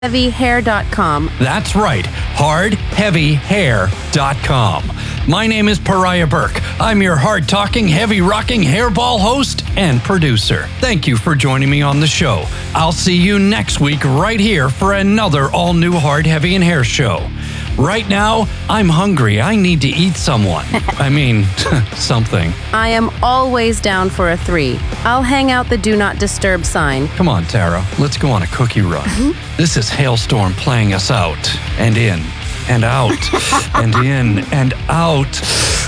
hardheavyhair.com. That's right, hardheavyhair.com. My name is Pariah Burke. I'm your hard-talking, heavy-rocking hairball host and producer. Thank you for joining me on the show. I'll see you next week right here for another all-new Hard, Heavy, and Hair show. Right now, I'm hungry. I need to eat someone. Something. I am always down for a 3. I'll hang out the do not disturb sign. Come on, Tara. Let's go on a cookie run. This is Hailstorm playing us out and in and out and in and out.